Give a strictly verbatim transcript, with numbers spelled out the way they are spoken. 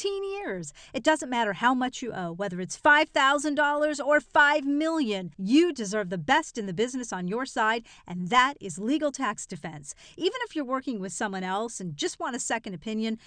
fifteen years. It doesn't matter how much you owe, whether it's five thousand dollars or five million dollars. You deserve the best in the business on your side, and that is Legal Tax Defense. Even if you're working with someone else and just want a second opinion,